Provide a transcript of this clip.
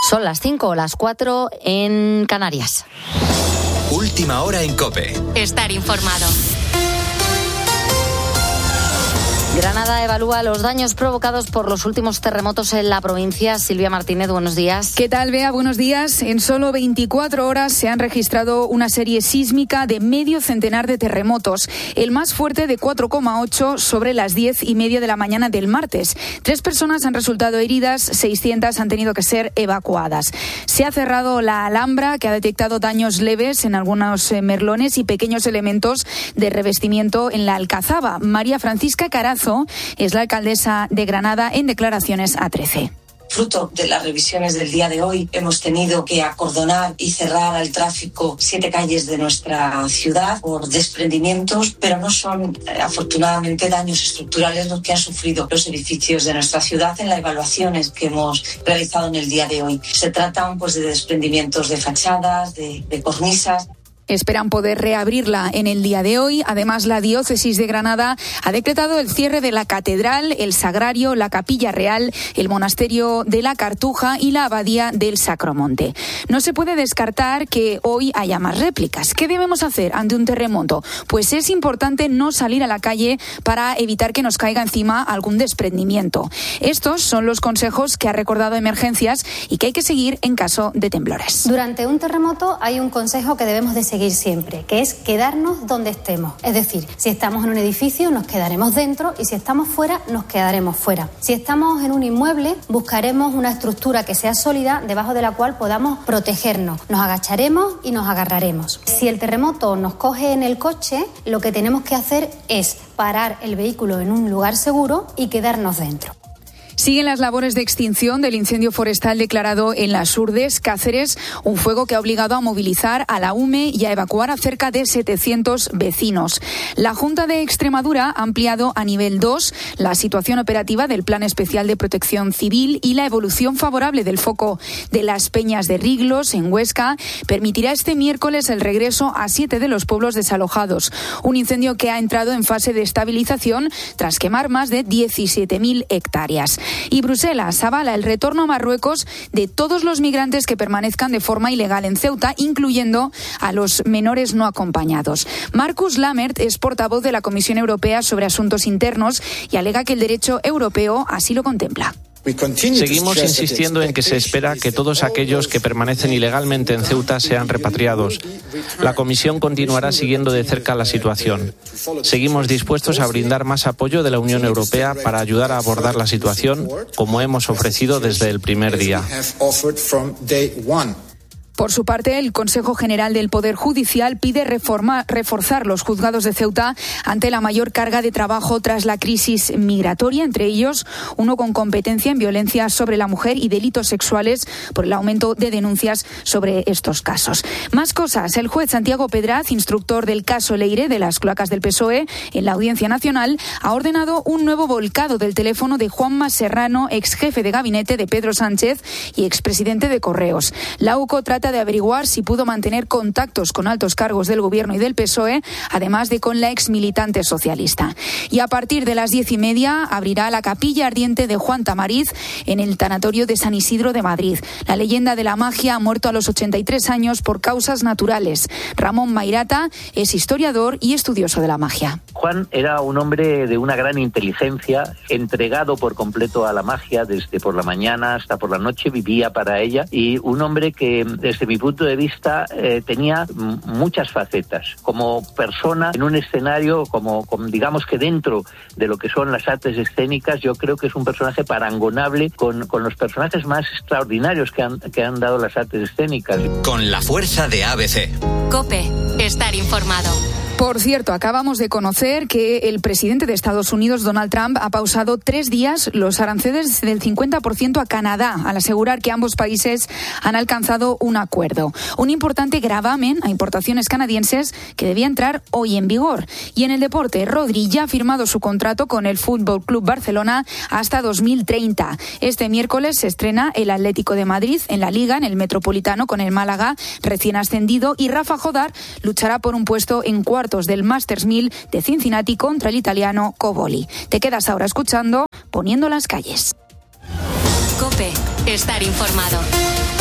Son las 5 o las 4 en Canarias. Última hora en COPE. Estar informado. Granada evalúa los daños provocados por los últimos terremotos en la provincia. Silvia Martínez, buenos días. ¿Qué tal, Bea? Buenos días. En solo 24 horas se han registrado una serie sísmica de medio centenar de terremotos. El más fuerte de 4,8 sobre las 10:30 de la mañana del martes. 3 personas han resultado heridas, 600 han tenido que ser evacuadas. Se ha cerrado la Alhambra, que ha detectado daños leves en algunos merlones y pequeños elementos de revestimiento en la Alcazaba. María Francisca Carazo es la alcaldesa de Granada en declaraciones a 13. Fruto de las revisiones del día de hoy, hemos tenido que acordonar y cerrar al tráfico 7 calles de nuestra ciudad por desprendimientos, pero no son, afortunadamente, daños estructurales los que han sufrido los edificios de nuestra ciudad en las evaluaciones que hemos realizado en el día de hoy. Se tratan de desprendimientos de fachadas, de cornisas. Esperan poder reabrirla en el día de hoy. Además, la diócesis de Granada ha decretado el cierre de la catedral, el sagrario, la capilla real, el monasterio de la Cartuja y la abadía del Sacromonte. No se puede descartar que hoy haya más réplicas. ¿Qué debemos hacer ante un terremoto? Pues es importante no salir a la calle para evitar que nos caiga encima algún desprendimiento. Estos son los consejos que ha recordado Emergencias y que hay que seguir en caso de temblores. Durante un terremoto hay un consejo que debemos de seguir siempre, que es quedarnos donde estemos. Es decir, si estamos en un edificio, nos quedaremos dentro, y si estamos fuera, nos quedaremos fuera. Si estamos en un inmueble, buscaremos una estructura que sea sólida, debajo de la cual podamos protegernos. Nos agacharemos y nos agarraremos. Si el terremoto nos coge en el coche, lo que tenemos que hacer es parar el vehículo en un lugar seguro y quedarnos dentro. Siguen las labores de extinción del incendio forestal declarado en Las Urdes, Cáceres, un fuego que ha obligado a movilizar a la UME y a evacuar a cerca de 700 vecinos. La Junta de Extremadura ha ampliado a nivel 2 la situación operativa del Plan Especial de Protección Civil, y la evolución favorable del foco de las Peñas de Riglos, en Huesca, permitirá este miércoles el regreso a 7 de los pueblos desalojados. Un incendio que ha entrado en fase de estabilización tras quemar más de 17.000 hectáreas. Y Bruselas avala el retorno a Marruecos de todos los migrantes que permanezcan de forma ilegal en Ceuta, incluyendo a los menores no acompañados. Markus Lammert es portavoz de la Comisión Europea sobre Asuntos Internos y alega que el derecho europeo así lo contempla. Seguimos insistiendo en que se espera que todos aquellos que permanecen ilegalmente en Ceuta sean repatriados. La Comisión continuará siguiendo de cerca la situación. Seguimos dispuestos a brindar más apoyo de la Unión Europea para ayudar a abordar la situación, como hemos ofrecido desde el primer día. Por su parte, el Consejo General del Poder Judicial pide reforzar los juzgados de Ceuta ante la mayor carga de trabajo tras la crisis migratoria, entre ellos uno con competencia en violencia sobre la mujer y delitos sexuales, por el aumento de denuncias sobre estos casos. Más cosas. El juez Santiago Pedraz, instructor del caso Leire de las cloacas del PSOE en la Audiencia Nacional, ha ordenado un nuevo volcado del teléfono de Juanma Serrano, ex jefe de gabinete de Pedro Sánchez y expresidente de Correos. La UCO trata de averiguar si pudo mantener contactos con altos cargos del Gobierno y del PSOE, además de con la ex militante socialista. Y a partir de las 10:30 abrirá la capilla ardiente de Juan Tamariz en el tanatorio de San Isidro de Madrid. La leyenda de la magia ha muerto a los 83 años por causas naturales. Ramón Mairata es historiador y estudioso de la magia. Juan era un hombre de una gran inteligencia, entregado por completo a la magia, desde por la mañana hasta por la noche vivía para ella, y un hombre que, desde mi punto de vista, tenía muchas facetas. Como persona en un escenario, como digamos que dentro de lo que son las artes escénicas, yo creo que es un personaje parangonable con los personajes más extraordinarios que han dado las artes escénicas. Con la fuerza de ABC. COPE. Estar informado. Por cierto, acabamos de conocer que el presidente de Estados Unidos, Donald Trump, ha pausado 3 días los aranceles del 50% a Canadá, al asegurar que ambos países han alcanzado un acuerdo. Un importante gravamen a importaciones canadienses que debía entrar hoy en vigor. Y en el deporte, Rodri ya ha firmado su contrato con el Fútbol Club Barcelona hasta 2030. Este miércoles se estrena el Atlético de Madrid en la Liga, en el Metropolitano, con el Málaga recién ascendido, y Rafa Jodar luchará por un puesto en cuartos del Masters 1000 de Cincinnati contra el italiano Coboli. Te quedas ahora escuchando Poniendo las calles. COPE. Estar informado.